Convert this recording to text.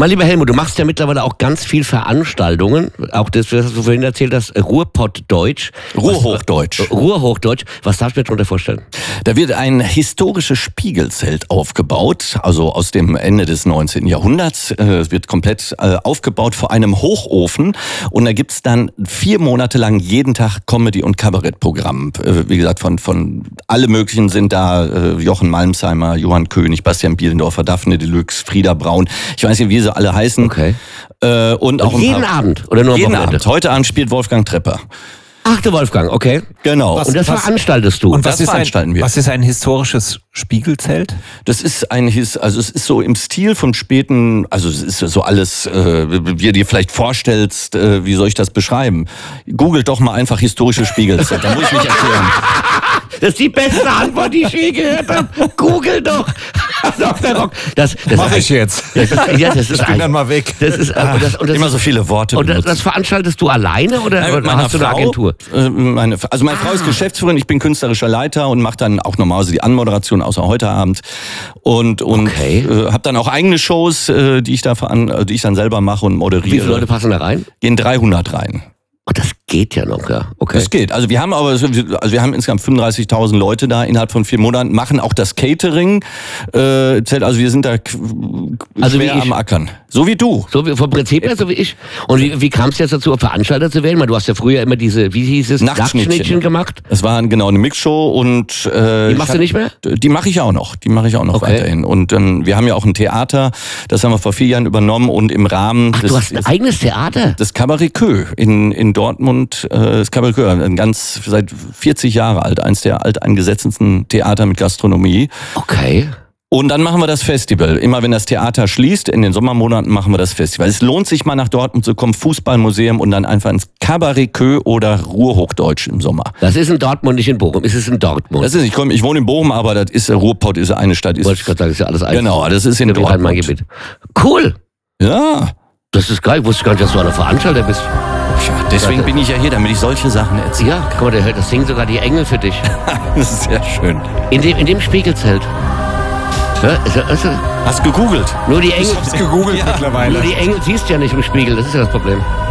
Mein lieber Helmut, du machst ja mittlerweile auch ganz viel Veranstaltungen. Auch das, was du vorhin erzählt hast, Ruhrpottdeutsch. Ruhrhochdeutsch. Ruhrhochdeutsch. Was darfst du mir darunter vorstellen? Da wird ein historisches Spiegelzelt aufgebaut, also aus dem Ende des 19. Jahrhunderts. Es wird komplett aufgebaut vor einem Hochofen. Und da gibt's dann 4 Monate lang jeden Tag Comedy- und Kabarettprogramm. Wie gesagt, von alle möglichen sind da. Jochen Malmsheimer, Johann König, Bastian Bielendorfer, Daphne Deluxe, Frieda Braun. Ich weiß nicht, wie sie alle heißen. Okay. Und auch jeden Abend? Oder nur am jeden Wochenende? Abend. Heute Abend spielt Wolfgang Trepper. Ach, der Wolfgang, okay. Genau. Und das veranstaltest du? Und das veranstalten wir. Was ist ein historisches Spiegelzelt? Das ist also es ist so im Stil vom späten, also es ist so alles, wie du dir vielleicht vorstellst, wie soll ich das beschreiben? Googelt doch mal einfach historisches Spiegelzelt, da muss ich nicht erklären. Das ist die beste Antwort, die ich je gehört habe. Google doch. Dr. Rock. Das Mach ich jetzt. Das ist Ich bin dann mal weg. Das ist, Immer so viele Worte Und benutzen. das veranstaltest du alleine oder hast du eine Agentur? Meine Frau ist Geschäftsführerin, ich bin künstlerischer Leiter und mache dann auch normalerweise die Anmoderation, außer heute Abend. Und Okay. habe dann auch eigene Shows, die ich dann selber mache und moderiere. Wie viele Leute passen da rein? Gehen 300 rein. Oh, das geht ja noch, ja. Okay. Das geht. Also wir haben insgesamt 35.000 Leute da innerhalb von 4 Monaten, machen auch das Catering. Also wir sind da schwer am Ackern. So wie du. So wie, vom Prinzip her, so wie ich. Und wie kam es jetzt dazu, Veranstalter zu werden? Weil du hast ja früher immer diese, wie hieß es, Nachtschnittchen gemacht. Es war genau eine Mixshow und die machst du nicht mehr? Die mache ich auch noch. Die mache ich auch noch weiterhin. Und wir haben ja auch ein Theater, das haben wir vor 4 Jahren übernommen und im Rahmen du hast ein eigenes Theater? Das Cabaret Queue in Dortmund, das Cabaret Queue, seit 40 Jahre alt, eins der alteingesessensten Theater mit Gastronomie. Okay. Und dann machen wir das Festival. Immer wenn das Theater schließt, in den Sommermonaten machen wir das Festival. Es lohnt sich mal nach Dortmund zu kommen, Fußballmuseum und dann einfach ins Cabaret Queue oder Ruhrhochdeutsch im Sommer. Das ist in Dortmund, nicht in Bochum. Ist es in Dortmund? Ich wohne in Bochum, aber das ist Ruhrpott, ist eine Stadt. Wollte ich gerade sagen, ist ja alles ein. Genau, das ist in Dortmund. Mein Gebiet. Cool. Ja. Das ist geil. Ich wusste gar nicht, dass du einer Veranstalter bist. Ja, deswegen bin ich ja hier, damit ich solche Sachen erzähle. Ja, guck mal, das singen sogar die Engel für dich. Das ist sehr schön. In dem Spiegelzelt. Ja, Hast gegoogelt? Nur die Engel. Ich hab's gegoogelt mittlerweile. Nur die Engel siehst du ja nicht im Spiegel, das ist ja das Problem.